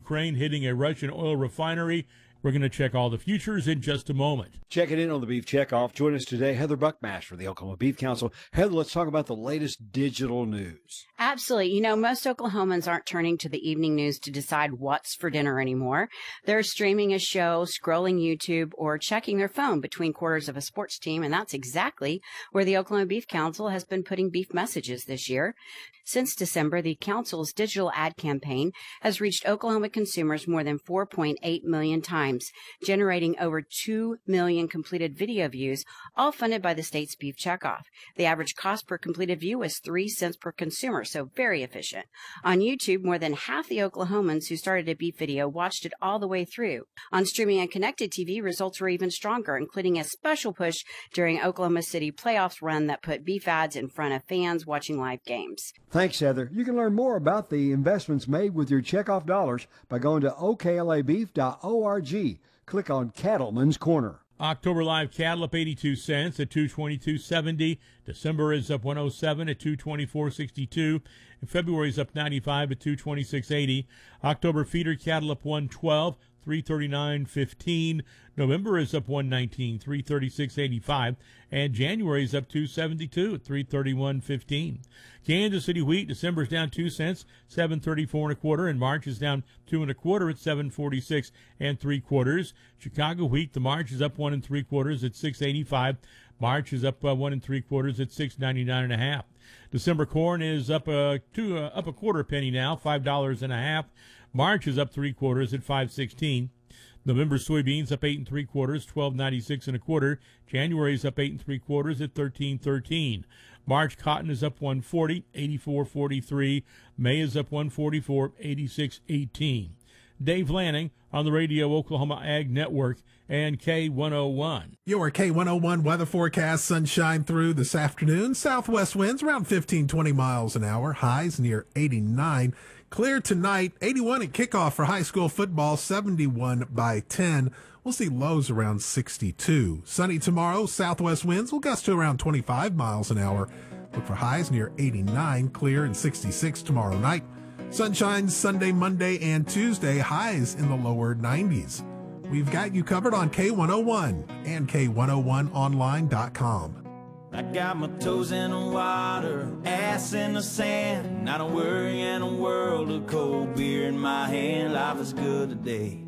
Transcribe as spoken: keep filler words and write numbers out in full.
Ukraine hitting a Russian oil refinery. We're going to check all the futures in just a moment. Checking in on the Beef Checkoff. Join us today, Heather Buckmaster of the Oklahoma Beef Council. Heather, let's talk about the latest digital news. Absolutely. You know, most Oklahomans aren't turning to the evening news to decide what's for dinner anymore. They're streaming a show, scrolling YouTube, or checking their phone between quarters of a sports team, and that's exactly where the Oklahoma Beef Council has been putting beef messages this year. Since December, the council's digital ad campaign has reached Oklahoma consumers more than four point eight million times, generating over two million completed video views, all funded by the state's Beef Checkoff. The average cost per completed view is three cents per consumer, so very efficient. On YouTube, more than half the Oklahomans who started a beef video watched it all the way through. On streaming and connected T V, results were even stronger, including a special push during Oklahoma City playoffs run that put beef ads in front of fans watching live games. Thanks, Heather. You can learn more about the investments made with your checkoff dollars by going to O K L A beef dot org. Click on Cattleman's Corner. October live cattle up eighty-two cents at two twenty-two seventy. December is up one oh seven at two twenty-four sixty-two. And February is up ninety-five at two twenty-six eighty. October feeder cattle up one twelve, three thirty-nine fifteen. November is up one nineteen, three thirty-six eighty-five. And January is up two seventy-two at three thirty-one fifteen. Kansas City wheat, December is down two cents, seven thirty-four and a quarter, and March is down two and a quarter at seven forty-six and three quarters. Chicago wheat, the March is up one and three quarters at six eighty-five. March is up uh, one and three quarters at six ninety-nine and a half. December corn is up a two uh, up a quarter penny now, five dollars and a half. March is up three quarters at five sixteen. November soybeans up eight and three quarters, twelve ninety-six and a quarter. January is up eight and three quarters at thirteen thirteen. March cotton is up one forty, eighty-four forty-three. May is up one forty-four, eighty-six eighteen. Dave Lanning on the Radio Oklahoma Ag Network and K one oh one. Your K one oh one weather forecast: sunshine through this afternoon. Southwest winds around fifteen, twenty miles an hour. Highs near eighty-nine. Clear tonight, eighty-one at kickoff for high school football, seventy-one by ten. We'll see lows around sixty-two. Sunny tomorrow, southwest winds will gust to around twenty-five miles an hour. Look for highs near eighty-nine, clear and sixty-six tomorrow night. Sunshine Sunday, Monday, and Tuesday, highs in the lower nineties. We've got you covered on K one oh one and K one oh one online dot com. I got my toes in the water, ass in the sand, not a worry in a world of cold beer in my hand. Life is good today.